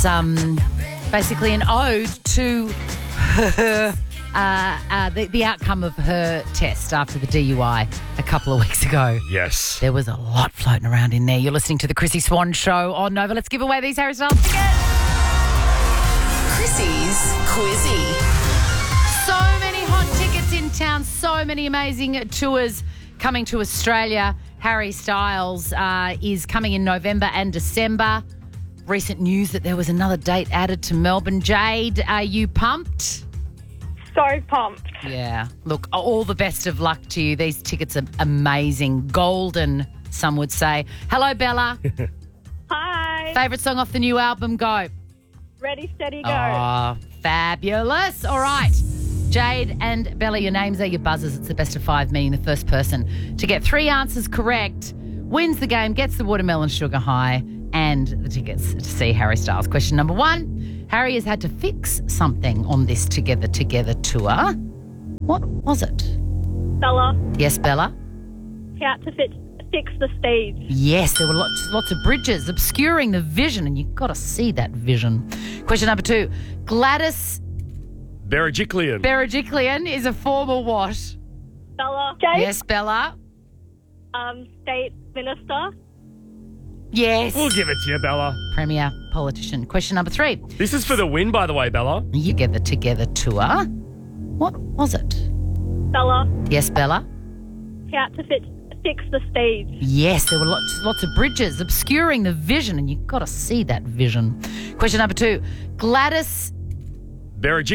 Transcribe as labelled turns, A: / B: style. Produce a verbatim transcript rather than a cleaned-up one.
A: was um, basically an ode to her, uh, uh, the, the outcome of her test after the D U I a couple of weeks ago.
B: Yes.
A: There was a lot floating around in there. You're listening to the Chrissy Swan Show on Nova. Let's give away these Harry Styles tickets.
C: Chrissy's Quizzy.
A: So many hot tickets in town, so many amazing tours coming to Australia. Harry Styles uh, is coming in November and December. Recent news that there was another date added to Melbourne. Jade, are you pumped?
D: So pumped.
A: Yeah. Look, all the best of luck to you. These tickets are amazing. Golden, some would say. Hello, Bella.
D: Hi.
A: Favourite song off the new album, go.
D: Ready, steady, go.
A: Oh, fabulous. All right. Jade and Bella, your names are your buzzers. It's the best of five, meaning the first person to get three answers correct wins the game, gets the watermelon sugar high and the tickets to see Harry Styles. Question number one. Harry has had to fix something on this Together Together tour. What was it?
D: Bella,
A: Yes, Bella?
D: he had to fit, fix the stage.
A: Yes, there were lots, lots of bridges obscuring the vision, and you've got to see that vision. Question number two. Gladys
B: Berejiklian.
A: Berejiklian is a former what?
D: Bella, Jade,
A: Yes, Bella?
D: um, state minister.
A: Yes.
B: We'll give it to you, Bella.
A: Premier politician. Question number three.
B: This is for the win, by the way, Bella.
A: You Together Together tour. What was it?
D: Bella,
A: Yes, Bella?
D: he had to fit, fix the stage.
A: Yes, there were lots, lots of bridges obscuring the vision, and you've got to see that vision. Question number two. Gladys
B: Berejiklian.